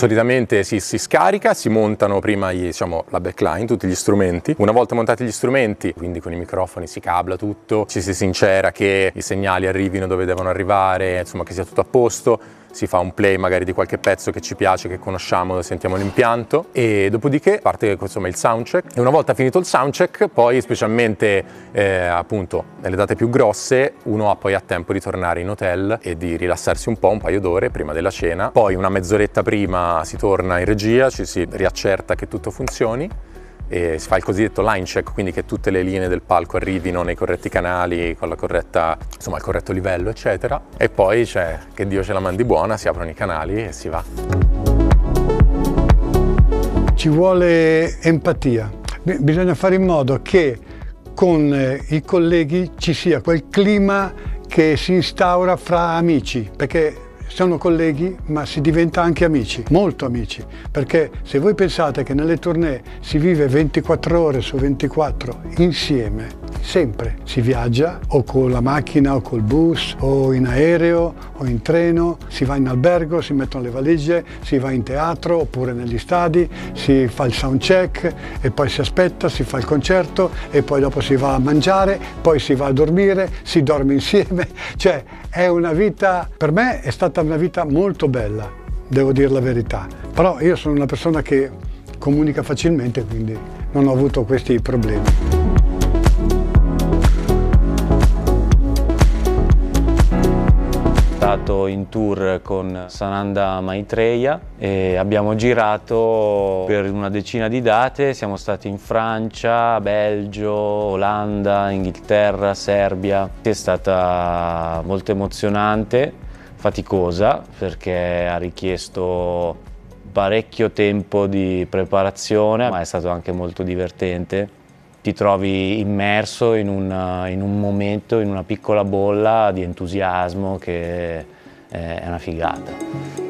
Solitamente si scarica, si montano prima diciamo, la backline, tutti gli strumenti. Una volta montati gli strumenti, quindi con i microfoni si cabla tutto, ci si sincera che i segnali arrivino dove devono arrivare, insomma che sia tutto a posto. Si fa un play magari di qualche pezzo che ci piace, che conosciamo, sentiamo l'impianto e dopodiché parte insomma il soundcheck. E una volta finito il soundcheck, poi specialmente appunto nelle date più grosse, uno ha poi tempo di tornare in hotel e di rilassarsi un paio d'ore prima della cena. Poi una mezz'oretta prima si torna in regia, ci si riaccerta che tutto funzioni e si fa il cosiddetto line check, quindi che tutte le linee del palco arrivino nei corretti canali con la corretta, insomma il corretto livello eccetera, e poi c'è che Dio ce la mandi buona, si aprono i canali e si va. Ci vuole empatia, bisogna fare in modo che con i colleghi ci sia quel clima che si instaura fra amici, perché sono colleghi ma si diventa anche amici, molto amici, perché se voi pensate che nelle tournée si vive 24 ore su 24 insieme, sempre si viaggia o con la macchina o col bus o in aereo o in treno, si va in albergo, si mettono le valigie, si va in teatro oppure negli stadi, si fa il sound check e poi si aspetta, si fa il concerto e poi dopo si va a mangiare, poi si va a dormire, si dorme insieme, cioè è una vita, per me è stata una vita molto bella, devo dire la verità, però io sono una persona che comunica facilmente, quindi non ho avuto questi problemi. Stato in tour con Sananda Maitreya e abbiamo girato per una decina di date, siamo stati in Francia, Belgio, Olanda, Inghilterra, Serbia. È stata molto emozionante, faticosa perché ha richiesto parecchio tempo di preparazione, ma è stato anche molto divertente. Ti trovi immerso in un momento, in una piccola bolla di entusiasmo che è una figata.